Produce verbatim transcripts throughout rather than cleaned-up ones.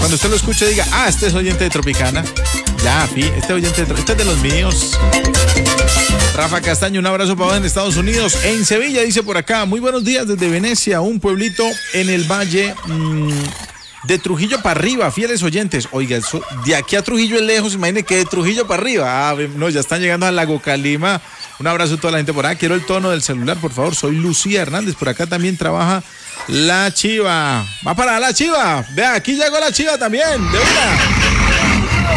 cuando usted lo escuche diga, ah, este es oyente de Tropicana. Ya, fi, este oyente de, este es de los míos. Rafa Castaño, un abrazo para vos en Estados Unidos. En Sevilla dice por acá, muy buenos días desde Venecia, un pueblito en el valle mmm, de Trujillo para arriba, fieles oyentes. Oiga, eso, de aquí a Trujillo es lejos, imagine que de Trujillo para arriba. Ah, no, ya están llegando al lago Calima. Un abrazo a toda la gente por acá. Quiero el tono del celular, por favor. Soy Lucía Hernández. Por acá también trabaja la Chiva. Va para la Chiva. Vea, aquí llegó la Chiva también. De una.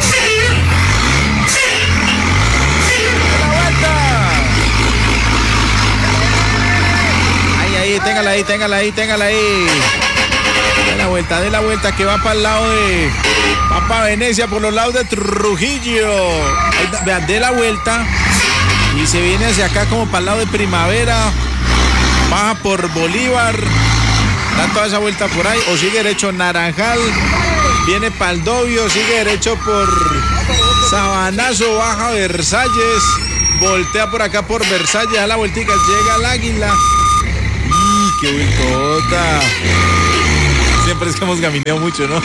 Ahí, téngala ahí, téngala ahí, téngala ahí. De la vuelta, de la vuelta que va para el lado de... Va para Venecia por los lados de Trujillo. Ahí, vean, de la vuelta y se viene hacia acá como para el lado de Primavera. Baja por Bolívar. Da toda esa vuelta por ahí. O sigue derecho Naranjal. Viene para el Dobio. Sigue derecho por Sabanazo. Baja Versalles. Voltea por acá por Versalles. Da la vueltica. Llega al Águila. ¡Qué vueltota! Siempre es que hemos caminado mucho, ¿no?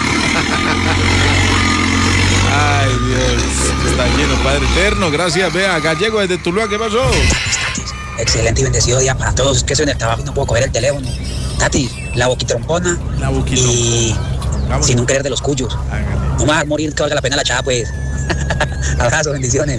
Ay, Dios. Está lleno, Padre Eterno. Gracias, vea. Gallego desde Tuluá, ¿qué pasó? Excelente y bendecido día para todos. Que soy en el trabajo y no puedo coger el teléfono. Tati, la boquitrompona. La boquitrompona. Y Vamos. Sin un querer de los cuyos. Hágale. No me vas a morir que valga la pena la chava, pues. Abrazo, bendiciones.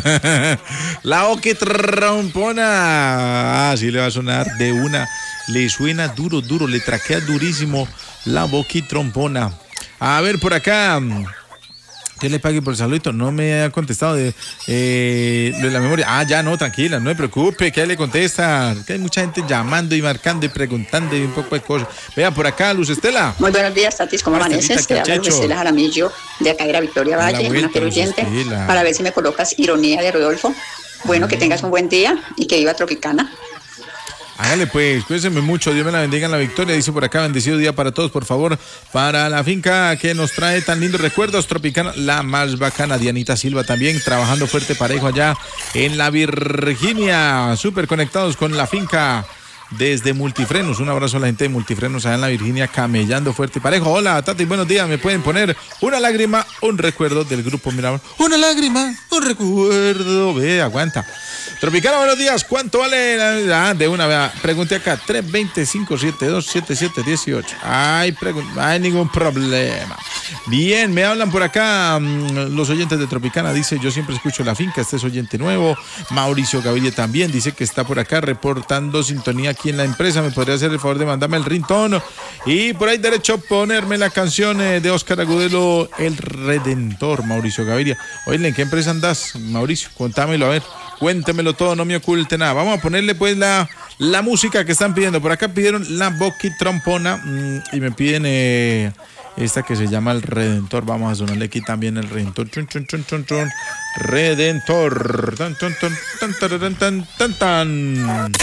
La boquitrompona. Ah, sí le va a sonar de una. Le suena duro, duro, le traquea durísimo la boquitrompona. A ver, por acá. ¿Qué le pague por el saludito? No me ha contestado de, eh, de la memoria. Ah, ya, no, tranquila, no me preocupe, que le contesta. Que hay mucha gente llamando y marcando y preguntando y un poco de cosas. Vea, por acá, Luz Estela. Muy buenos días, Tatis, ¿cómo amaneces? Te habla Luz Estela Jaramillo, de acá de la Victoria Valle, una peruyente, para ver si me colocas Ironía de Rodolfo. Bueno, que tengas un buen día y que viva Tropicana. Hágale pues, cuídense mucho, Dios me la bendiga en la victoria, dice por acá, bendecido día para todos, por favor, para la finca que nos trae tan lindos recuerdos, Tropicana, la más bacana, Dianita Silva también, trabajando fuerte parejo allá en la Virginia, súper conectados con la finca desde Multifrenos, un abrazo a la gente de Multifrenos allá en la Virginia, camellando fuerte y parejo. Hola, Tati, buenos días, me pueden poner una lágrima, un recuerdo del grupo Miramar, una lágrima, un recuerdo, ve, aguanta. Tropicana, buenos días, ¿cuánto vale? Ah, de una, vea, pregunte acá, tres dos cinco siete dos siete siete uno ocho. Ay, pregun- no hay ningún problema. Bien, me hablan por acá mmm, los oyentes de Tropicana, dice, yo siempre escucho la finca, este es oyente nuevo. Mauricio Gaviria también dice que está por acá reportando sintonía aquí en la empresa, me podría hacer el favor de mandarme el ringtone y por ahí derecho ponerme la canción de Oscar Agudelo, El Redentor, Mauricio Gaviria. Oye, ¿en qué empresa andas, Mauricio? Contámelo, a ver. Cuéntemelo todo, no me oculte nada. Vamos a ponerle pues la, la música que están pidiendo. Por acá pidieron la boquitrompona mmm, y me piden eh, esta que se llama El Redentor. Vamos a sonarle aquí también El Redentor. Chun, chun, chun, chun, chun. Redentor. Tan, tan, tan, tan, tan, tan, tan, tan.